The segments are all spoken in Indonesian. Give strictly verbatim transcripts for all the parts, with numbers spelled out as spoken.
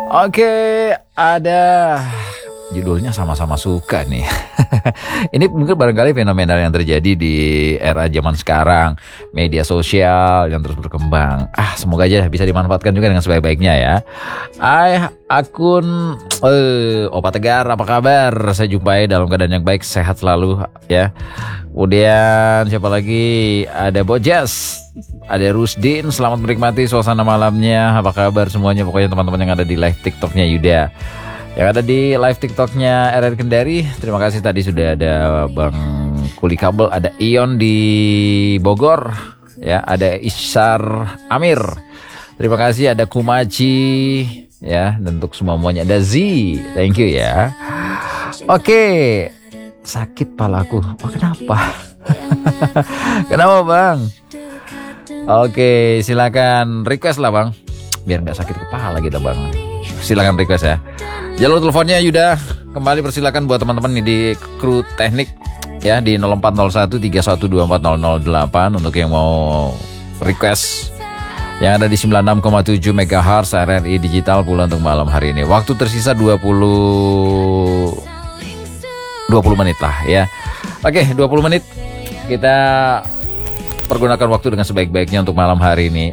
Oke, ada judulnya sama-sama suka nih. Ini mungkin barangkali fenomenal yang terjadi di era zaman sekarang, media sosial yang terus berkembang. Ah, semoga aja bisa dimanfaatkan juga dengan sebaik-baiknya ya. Hai, akun eh Opa Tegar, apa kabar? Saya jumpai dalam keadaan yang baik, sehat selalu ya. Kemudian siapa lagi? Ada Bojas, ada Rusdin. Selamat menikmati suasana malamnya. Apa kabar semuanya? Pokoknya teman-teman yang ada di live TikToknya Yuda, yang ada di live TikToknya R R Kendari. Terima kasih, tadi sudah ada Bang Kuli Kabel, ada Ion di Bogor, ya, ada Isyar Amir. Terima kasih, ada Kumaci, ya, dan untuk semuanya ada Z. Thank you ya. Oke, sakit palaku. Oh, kenapa? Kenapa Bang? Oke, silakan request lah Bang, biar nggak sakit kepala kita Bang. Silakan request ya. Jalur teleponnya Yuda kembali persilakan buat teman-teman nih di kru teknik ya, di nol empat nol satu tiga satu dua empat nol nol delapan untuk yang mau request, yang ada di sembilan puluh enam koma tujuh megahertz R R I Digital Pula untuk malam hari ini. Waktu tersisa dua puluh menit lah ya. Oke, dua puluh menit kita pergunakan waktu dengan sebaik-baiknya untuk malam hari ini.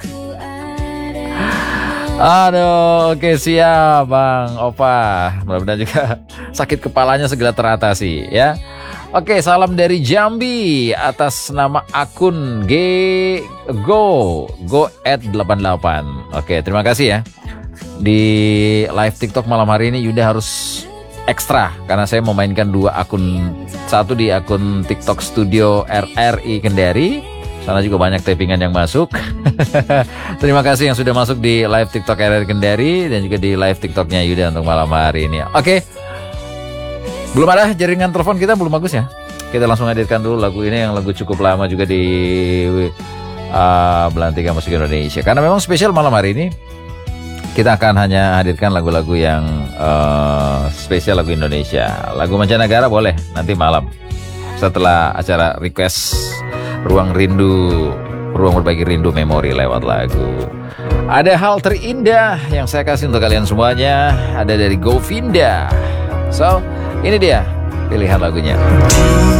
Aduh, oke, siap Bang Opa. Mudah-mudahan juga sakit kepalanya segera teratasi ya. Oke, salam dari Jambi atas nama akun G Go Go at delapan delapan. Oke, terima kasih ya. Di live TikTok malam hari ini Yuda harus ekstra karena saya memainkan dua akun. Satu di akun TikTok Studio R R I Kendari. Sana juga banyak tappingan yang masuk. Terima kasih yang sudah masuk di live TikTok R R Kendari dan juga di live TikToknya Yuda untuk malam hari ini. Oke, belum ada jaringan telepon kita, belum bagus ya. Kita langsung hadirkan dulu lagu ini, yang lagu cukup lama juga di uh, Belantika Musik Indonesia. Karena memang spesial malam hari ini, kita akan hanya hadirkan lagu-lagu yang uh, spesial, lagu Indonesia. Lagu mancanegara boleh nanti malam setelah acara request Ruang Rindu, Ruang Berbagi Rindu Memori lewat lagu. Ada hal terindah yang saya kasih untuk kalian semuanya, ada dari Govinda. So, ini dia pilihan lagunya.